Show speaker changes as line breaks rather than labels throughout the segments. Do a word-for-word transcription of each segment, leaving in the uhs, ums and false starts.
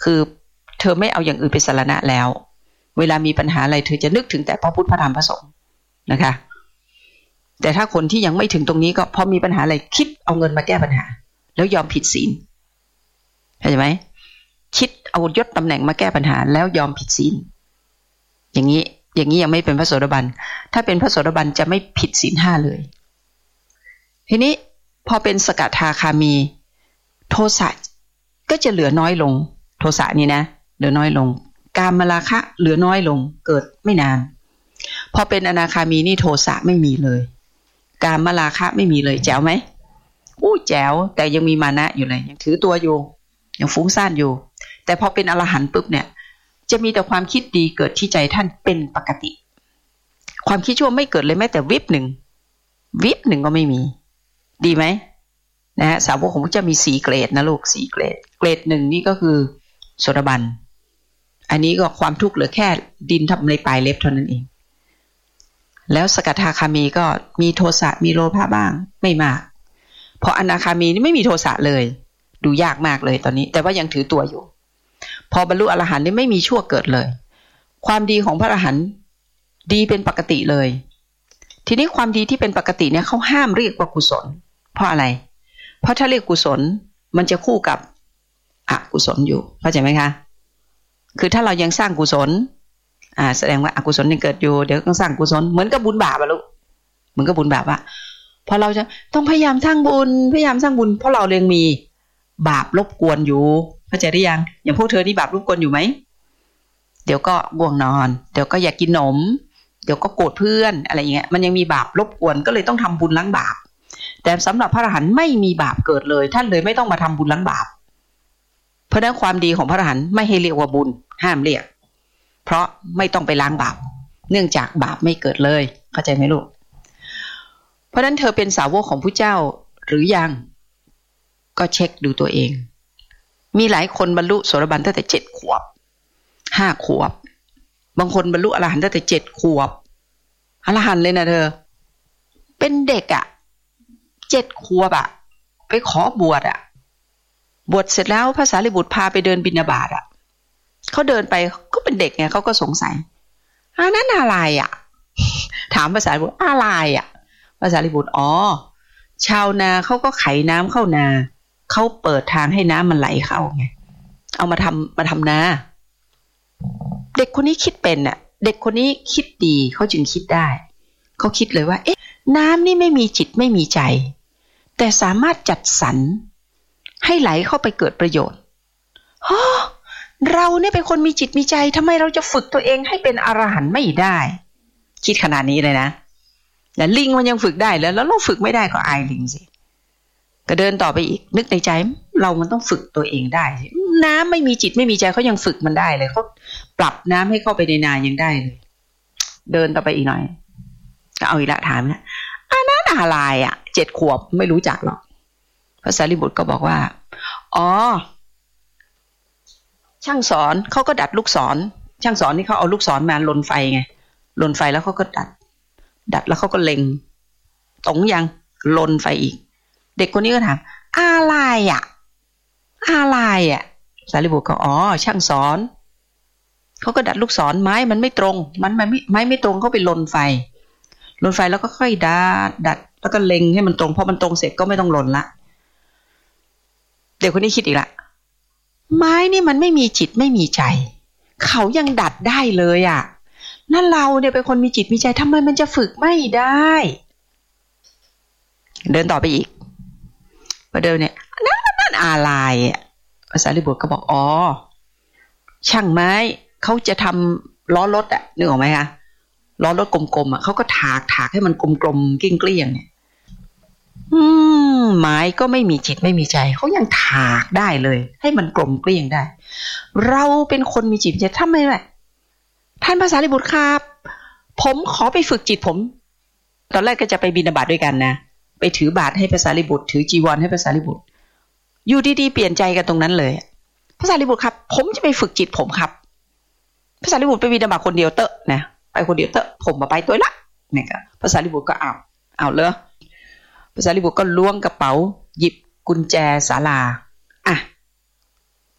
คือเธอไม่เอาอย่างอื่นเป็นสรณะแล้วเวลามีปัญหาอะไรเธอจะนึกถึงแต่พระพุทธพระธรรมพระสงฆ์นะคะแต่ถ้าคนที่ยังไม่ถึงตรงนี้ก็พอมีปัญหาอะไรคิดเอาเงินมาแก้ปัญหาแล้วยอมผิดศีลเข้าใจไหมคิดเอายศตำแหน่งมาแก้ปัญหาแล้วยอมผิดศีลอย่างนี้อย่างนี้ยังไม่เป็นพระโสดาบันถ้าเป็นพระโสดาบันจะไม่ผิดศีลห้าเลยทีนี้พอเป็นสกทาคามีโทสะก็จะเหลือน้อยลงโทสะนี่นะเหลือน้อยลงกามราคะเหลือน้อยลงเกิดไม่นานพอเป็นอนาคามีนี่โทสะไม่มีเลยกามราคะไม่มีเลยแจ๋วไหมอู้แจ๋วแต่ยังมีมานะอยู่เลยยังถือตัวอยู่ยังฟุ้งซ่านอยู่แต่พอเป็นอรหันต์ปุ๊บเนี่ยจะมีแต่ความคิดดีเกิดที่ใจท่านเป็นปกติความคิดชั่วไม่เกิดเลยแม้แต่วิบหนึ่งวิบหนึ่งก็ไม่มีดีไหมนะฮะสาวกของพระเจ้ามีสี่เกรดนะลูกสี่เกรดเกรดหนึ่งนี่ก็คือโสดาบันอันนี้ก็ความทุกข์เหลือแค่ดินทับในปลายเล็บเท่านั้นเองแล้วสกทาคามีก็มีโทสะมีโลภะบ้างไม่มากพออนาคามีนี่ไม่มีโทสะเลยดูยากมากเลยตอนนี้แต่ว่ายังถือตัวอยู่พอบรรลุอรหันต์นี่ไม่มีชั่วเกิดเลยความดีของพระอรหันต์ดีเป็นปกติเลยทีนี้ความดีที่เป็นปกติเนี่ยเขาห้ามเรียกว่ากุศลเพราะอะไรเพราะถ้าเรียกกุศลมันจะคู่กับอกุศลอยู่เข้าใจไหมคะคือถ้าเรายังสร้างกุศลอ่าแสดงว่าอกุศลยังเกิดอยู่เดี๋ยวต้องสร้างกุศลเหมือนกับบุญบาปอะลูกเหมือนกับบุญบาปอะพอเราจะต้องพยายามสร้างบุญพยายามสร้างบุญเพราะเรายังมีบาปรบกวนอยู่เข้าใจหรือยังอย่างพวกเธอนี่บาปรบกวนอยู่ไหมเดี๋ยวก็ง่วงนอนเดี๋ยวก็อยากกินขนมเดี๋ยวก็โกรธเพื่อนอะไรอย่างเงี้ยมันยังมีบาปรบกวนก็เลยต้องทำบุญล้างบาปแต่สำหรับพระอรหันต์ไม่มีบาปเกิดเลยท่านเลยไม่ต้องมาทำบุญล้างบาปเพราะนั้นความดีของพระอรหันต์ไม่ให้เรียกว่าบุญห้ามเรียกเพราะไม่ต้องไปล้างบาปเนื่องจากบาปไม่เกิดเลยเข้าใจไหมลูกเพราะนั้นเธอเป็นสาวกของพระเจ้าหรือยังก็เช็คดูตัวเองมีหลายคนบรรลุโสดาบันตั้งแต่เจ็ดขวบห้าขวบบางคนบรรลุอรหันต์ตั้งแต่เจ็ดขวบอรหันต์เลยนะเธอเป็นเด็กอ่ะเจ็ดขวบอ่ะไปขอบวชอ่ะบวชเสร็จแล้วพระสารีบุตรพาไปเดินบิณฑบาตอ่ะเขาเดินไปก็เป็นเด็กไงเขาก็สงสัยอันนั้นอะไรอ่ะถามพระสารีบุตรอะไรอ่ะพระสารีบุตรอ๋อชาวนาเขาก็ไขน้ำเข้านาเขาเปิดทางให้น้ำมันไหลเข้าไงเอามาทำมาทำนาเด็กคนนี้คิดเป็นน่ะเด็กคนนี้คิดดีเขาจึงคิดได้เขาคิดเลยว่าเอ๊ะน้ำนี่ไม่มีจิตไม่มีใจแต่สามารถจัดสรรให้ไหลเข้าไปเกิดประโยชน์ฮะเราเนี่ยเป็นคนมีจิตมีใจทำไมเราจะฝึกตัวเองให้เป็นอรหันต์ไม่ได้คิดขนาดนี้เลยนะแต่ลิงมันยังฝึกได้แล้วแล้วเราฝึกไม่ได้ก็อายลิงสิก็เดินต่อไปอีกนึกในใจเรามันต้องฝึกตัวเองได้น้ำไม่มีจิตไม่มีใจเขายังฝึกมันได้เลยเขาปรับน้ำให้เข้าไปในนายังได้เลยเดินต่อไปอีกหน่อยก็เอาอีกละถามนะอันนั้นอะไรอ่ะเจ็ดขวบไม่รู้จักหรอกพระสารีบุตรก็บอกว่าอ๋อช่างสอนเขาก็ดัดลูกศรช่างสอนนี่เขาเอาลูกศรมาลนไฟไงลนไฟแล้วเขาก็ดัดดัดแล้วเขาก็เล็งตรงยังลนไฟอีกเด็กคนนี้ก็ถามอะไรอ่ะอะไรอ่ะสารีบุตรก็อ๋อช่างสอนเขาก็ดัดลูกศรไม้มันไม่ตรงมันไม่ไม้ไม่ตรงเขาไปลนไฟลนไฟแล้วก็ค่อยดัดดัดแล้วก็เล็งให้มันตรงพอมันตรงเสร็จก็ไม่ต้องลนละเด็กคนนี้คิดอีกละไม้นี่มันไม่มีจิตไม่มีใจเขายังดัดได้เลยอ่ะนั่นเราเนี่ยเป็นคนมีจิตมีใจทำไมมันจะฝึกไม่ได้เดินต่อไปอีกพอเดินเนี่ยนั่นนั่นอะไรอ่ะพระสารีบุตรก็บอกอ๋อช่างไม้เขาจะทำล้อรถอ่ะนึกออกไหมคะล้อรถกลมๆอ่ะเขาก็ถากถากให้มันกลมๆเกลี้ยงๆเนี่ยอืมไม้ก็ไม่มีจิตไม่มีใจเขายังถากได้เลยให้มันกลมเกลี้ยงได้เราเป็นคนมีจิตใจทำไมล่ะท่านพระสารีบุตรครับผมขอไปฝึกจิตผมตอนแรกก็จะไปบิณฑบาตด้วยกันนะไปถือบาตรให้พระสารีบุตรถือจีวรให้พระสารีบุตรอยู่ดีๆเปลี่ยนใจกันตรงนั้นเลยพระสารีบุตรครับผมจะไปฝึกจิตผมครับพระสารีบุตรไปบิณฑบาตคนเดียวเตอะนะไปคนเดียวเตอะผมมาไปตัวละเนี่ยก็พระสารีบุตรก็เอาเอาเลยพระสารีบุตรก็ล้วงกระเป๋าหยิบกุญแจศาลาอ่ะ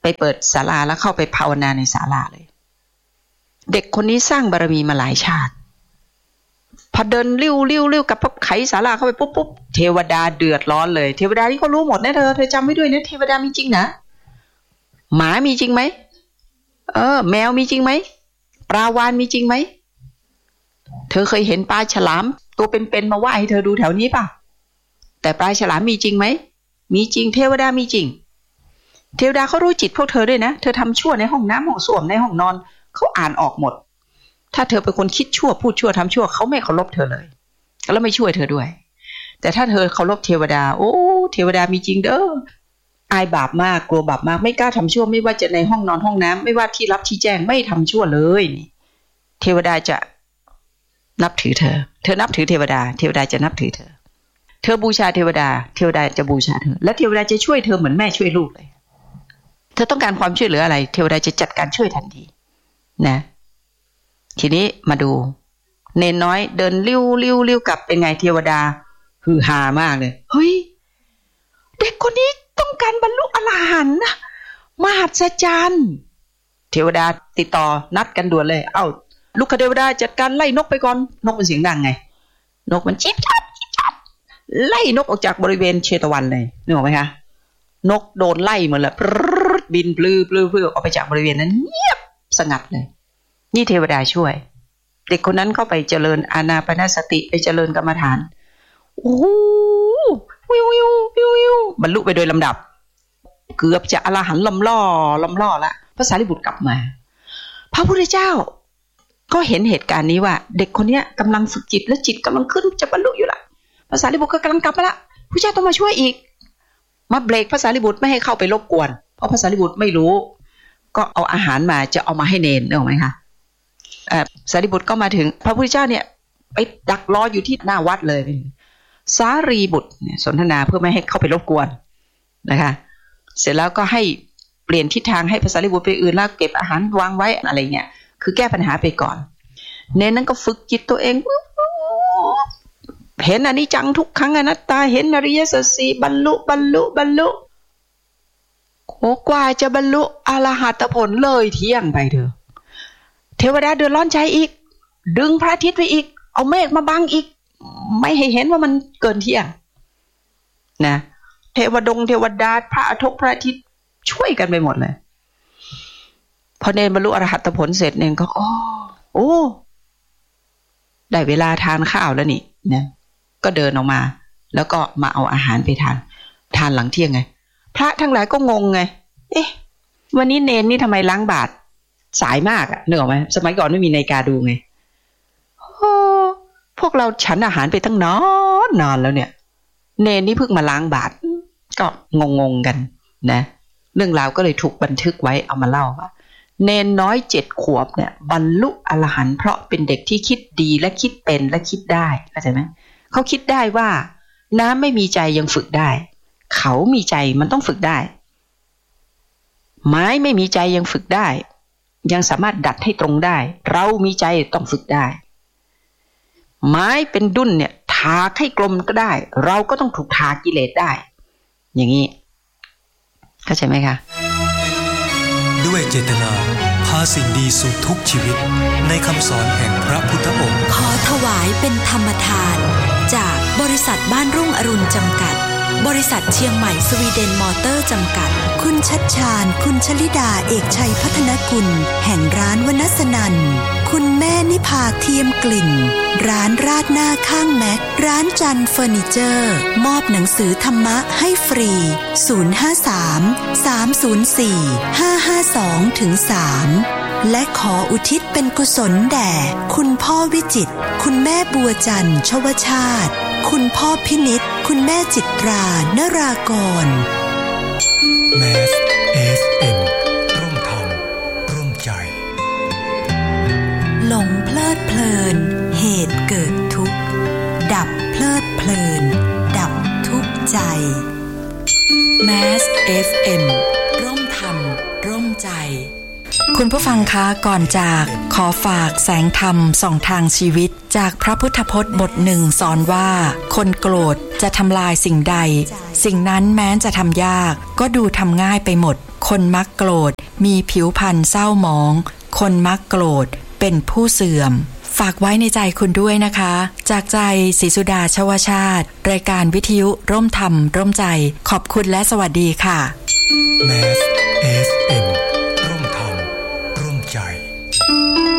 ไปเปิดศาลาแล้วเข้าไปภาวนาในศาลาเลยเด็กคนนี้สร้างบารมีมาหลายชาติพอเดินลิ้วลิ้วลิ้วกับปุ๊บไขศาลาเข้าไปปุ๊บปุ๊บเทวดาเดือดร้อนเลยเทวดาที่เขารู้หมดนะเธอเธอจำไว้ด้วยนะเทวดามีจริงนะหมามีจริงไหมเออแมวมีจริงไหมปลาวาฬมีจริงไหมเธอเคยเห็นปลาฉลามตัวเป็นๆมาว่าให้เธอดูแถวนี้ป่ะแต่ปลาฉลามมีจริงไหมมีจริงเทวดามีจริงเทวดาเขารู้จิตพวกเธอด้วยนะเธอทำชั่วในห้องน้ำห้องส้วมในห้องนอนเขาอ่านออกหมดถ้าเธอเป็นคนคิดชั่วพูดชั่วทำชั่วเขาไม่เคารพเธอเลยแล้วไม่ช่วยเธอด้วยแต่ถ้าเธอเคารพเทวดาโอ้เทวดามีจริงเด้ออายบาปมากกลัวบาปมากไม่กล้าทำชั่วไม่ว่าจะในห้องนอนห้องน้ำไม่ว่าที่รับที่แจ้งไม่ทำชั่วเลยนี่เทวดาจะนับถือเธอเธอนับถือเทวดาเทวดาจะนับถือเธอเธอบูชาเทวดาเทวดาจะบูชาเธอและเทวดาจะช่วยเธอเหมือนแม่ช่วยลูกเลยเธอต้องการความช่วยเหลืออะไรเทวดาจะจัดการช่วยทันทีนะทีนี้มาดูเนนน้อยเดินลิ้วลิ้วลิ้วกลับเป็นไงเทวดาฮือฮามากเลยเฮ้ยเด็กคนนี้ต้องการบรรลุอรหันต์นะมหัศจรรย์เทวดาติดต่อนัดกันด่วนเลยเอ้าลูกเทวดาจัดการไล่นกไปก่อนนกมันเสียงดังไงนกมันจิ๊บจับจิ๊บจับไล่นกออกจากบริเวณเชตวันเลยนึกออกไหมคะนกโดนไล่หมดเลยบินปลือปลือปลือออกไปจากบริเวณนั้นเงียบสงัดเลยนี่เทวดาช่วยเด็กคนนั้นเข้าไปเจริญอานาปานสติไปเจริญกรรมฐานโอ้โหวิววิววิววิวบรรลุไปโดยลำดับเกือบจะอรหันต์ลำล่อลำล่อละพระสารีบุตรกลับมาพระพุทธเจ้าก็เห็นเหตุการณ์นี้ว่าเด็กคนนี้กำลังฝึกจิตและจิตกำลังขึ้นจะบรรลุอยู่ละพระสารีบุตรก็กำลังกลับมาละพระเจ้าต้องมาช่วยอีกมาเบรกพระสารีบุตรไม่ให้เข้าไปรบกวนเพราะพระสารีบุตรไม่รู้ก็เอาอาหารมาจะเอามาให้เนรนึกออกไหมคะสารีบุตรก็มาถึงพระพุทธเจ้าเนี่ยไปดักรออยู่ที่หน้าวัดเลยสารีบุตรเนี่ยสนทนาเพื่อไม่ให้เข้าไปรบกวนนะคะเสร็จแล้วก็ให้เปลี่ยนทิศทางให้พระสารีบุตรไปอื่นแล้วเก็บอาหารวางไว้อะไรเงี้ยคือแก้ปัญหาไปก่อนเนรนั้นก็ฝึกจิตตัวเองเห็นอนิจจังทุกขังอนัตตาเห็นอริยสัจสี่บรรลุบรรลุบรรลุโอ้กว่าจะบรรลุอรหัตผลเลยเที่ยงไปเถอะเทวดาเดือดร้อนใจอีกดึงพระอาทิตย์ไปอีกเอาเมฆมาบังอีกไม่ให้เห็นว่ามันเกินเที่ยงนะเทวดงเทวดาพระอาทิตย์พระอาทิตย์ช่วยกันไปหมดเลยพอเนรบรรลุอรหัตผลเสร็จเนรก็อ๋อโอ้ได้เวลาทานข้าวแล้วนี่นะก็เดินออกมาแล้วก็มาเอาอาหารไปทานทานหลังเที่ยงไงพระทั้งหลายก็งงไงเอ๊ะวันนี้เนรนี่ทำไมล้างบาตรสายมากอะนึกออกไหมสมัยก่อนไม่มีนาฬิกาดูไงโอ้พวกเราฉันอาหารไปตั้งนานนานแล้วเนี่ยเนรนี่เพิ่งมาล้างบาตรก็งงๆกันนะเรื่องราวก็เลยถูกบันทึกไว้เอามาเล่าว่าเนนน้อยเจ็ดขวบเนี่ยบรรลุอรหันต์เพราะเป็นเด็กที่คิดดีและคิดเป็นและคิดได้เข้าใจไหมเขาคิดได้ว่าน้ำไม่มีใจยังฝึกได้เขามีใจมันต้องฝึกได้ไม้ไม่มีใจยังฝึกได้ยังสามารถดัดให้ตรงได้เรามีใจต้องฝึกได้ไม้เป็นดุ้นเนี่ยทาให้กลมก็ได้เราก็ต้องถูกทากิเลสได้อย่างนี้เข้าใจไหมคะ
ด้วยเจตนาพาสิ่งดีสู่ทุกชีวิตในคำสอนแห่งพระพุทธองค์
ขอถวายเป็นธรรมทานจากบริษัทบ้านรุ่งอรุณจำกัดบริษัทเชียงใหม่สวีเดนมอเตอร์จำกัดคุณชัดชาญคุณชลิดาเอกชัยพัฒนกุลแห่งร้านวนัสนันคุณแม่นิพาเทียมกลิ่นร้านราดหน้าข้างแม็กร้านจันเฟอร์นิเจอร์มอบหนังสือธรรมะให้ฟรีศูนย์ ห้า สาม สาม ศูนย์ สี่ ห้า ห้า สอง สาม และขออุทิศเป็นกุศลแด่คุณพ่อวิจิตรคุณแม่บัวจันทร์ชวชาติคุณพ่อพินิจคุณแม่จิตรานรากร
แมส เอฟ เอ็ม ร่วมทำร่วมใจ
หลงเพลิดเพลินเหตุเกิดทุกข์ดับเพลิดเพลินดับทุกข์ใจแมส เอฟ เอ็ม ร่วมทำร่วมใจคุณผู้ฟังคะก่อนจากขอฝากแสงธรรมส่องทางชีวิตจากพระพุทธพจน์บทหนึ่งสอนว่าคนโกรธจะทำลายสิ่งใดสิ่งนั้นแม้จะทำยากก็ดูทำง่ายไปหมดคนมักโกรธมีผิวพรรณเศร้าหมองคนมักโกรธเป็นผู้เสื่อมฝากไว้ในใจคุณด้วยนะคะจากใจศรีสุดาชวชาติรายการวิทยุร่มธรรมร่มใจขอบคุณและสวัสดีค่ะ
แม้